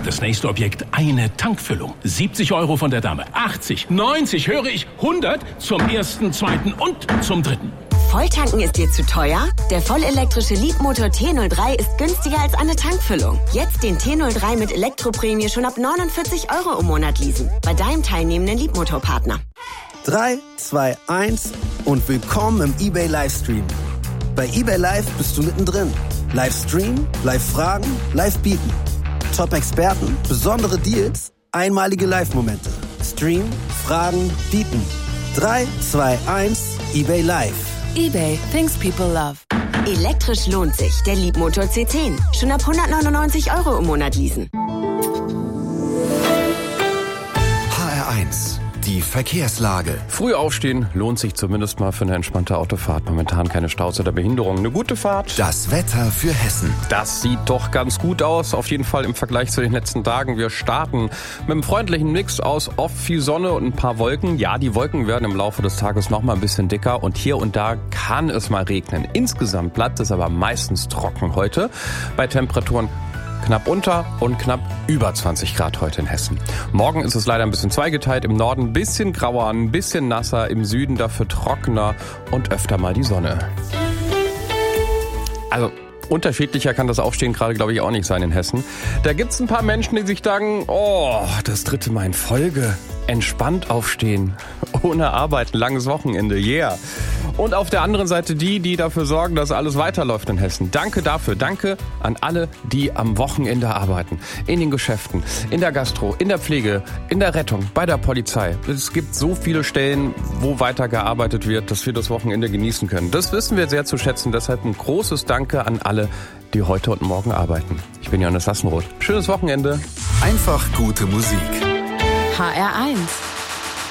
Das nächste Objekt, eine Tankfüllung. 70 € von der Dame. 80, 90, höre ich, 100 zum ersten, zweiten und zum dritten. Volltanken ist dir zu teuer? Der vollelektrische Leapmotor T03 ist günstiger als eine Tankfüllung. Jetzt den T03 mit Elektroprämie schon ab 49 € im Monat leasen. Bei deinem teilnehmenden Leapmotor-Partner. 3, 2, 1 und willkommen im eBay Livestream. Bei eBay Live bist du mittendrin. Livestream, Live-Fragen, Live-Bieten. Top-Experten, besondere Deals, einmalige Live-Momente. Stream, Fragen, Bieten. 3, 2, 1, eBay Live. eBay, things people love. Elektrisch lohnt sich. Der Leapmotor C10. Schon ab 199 € im Monat leasen. HR1, die Verkehrslage. Früh aufstehen lohnt sich zumindest mal für eine entspannte Autofahrt. Momentan keine Staus oder Behinderungen. Eine gute Fahrt. Das Wetter für Hessen. Das sieht doch ganz gut aus. Auf jeden Fall im Vergleich zu den letzten Tagen. Wir starten mit einem freundlichen Mix aus oft viel Sonne und ein paar Wolken. Ja, die Wolken werden im Laufe des Tages noch mal ein bisschen dicker und hier und da kann es mal regnen. Insgesamt bleibt es aber meistens trocken heute bei Temperaturen knapp unter und knapp über 20 Grad heute in Hessen. Morgen ist es leider ein bisschen zweigeteilt. Im Norden ein bisschen grauer, ein bisschen nasser, im Süden dafür trockener und öfter mal die Sonne. Also unterschiedlicher kann das Aufstehen gerade, glaube ich, auch nicht sein in Hessen. Da gibt's ein paar Menschen, die sich sagen, oh, das 3. Mal in Folge. Entspannt aufstehen, ohne Arbeiten, langes Wochenende, yeah. Und auf der anderen Seite die dafür sorgen, dass alles weiterläuft in Hessen. Danke dafür, danke an alle, die am Wochenende arbeiten. In den Geschäften, in der Gastro, in der Pflege, in der Rettung, bei der Polizei. Es gibt so viele Stellen, wo weitergearbeitet wird, dass wir das Wochenende genießen können. Das wissen wir sehr zu schätzen, deshalb ein großes Danke an alle, die heute und morgen arbeiten. Ich bin Johannes Sassenroth. Schönes Wochenende. Einfach gute Musik. HR1